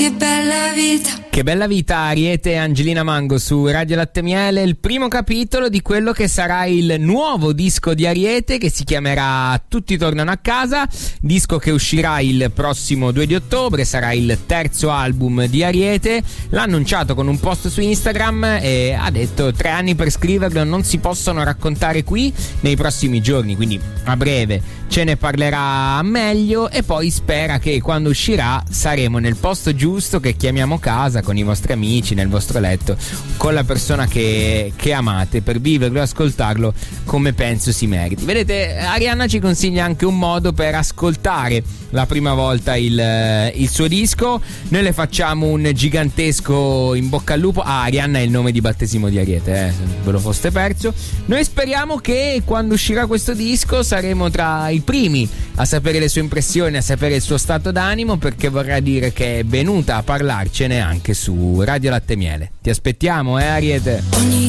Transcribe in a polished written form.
che bella vita. Che bella vita, Ariete e Angelina Mango su Radio Latte Miele, il primo capitolo di quello che sarà il nuovo disco di Ariete, che si chiamerà Tutti tornano a casa, disco che uscirà il prossimo 2 di ottobre, sarà il terzo album di Ariete. L'ha annunciato con un post su Instagram e ha detto 3 anni per scriverlo non si possono raccontare qui, nei prossimi giorni, quindi a breve ce ne parlerà meglio, e poi spera che quando uscirà saremo nel posto giusto che chiamiamo casa, con i vostri amici, nel vostro letto, con la persona che amate, per viverlo e ascoltarlo come penso si meriti. Vedete, Arianna ci consiglia anche un modo per ascoltare la prima volta il suo disco. Noi le facciamo un gigantesco in bocca al lupo. Arianna è il nome di battesimo di Ariete, se ve lo foste perso. Noi speriamo che quando uscirà questo disco saremo tra i primi a sapere le sue impressioni, a sapere il suo stato d'animo, perché vorrà dire che è venuta a parlarcene anche su Radio Latte Miele. Ti aspettiamo, Ariete?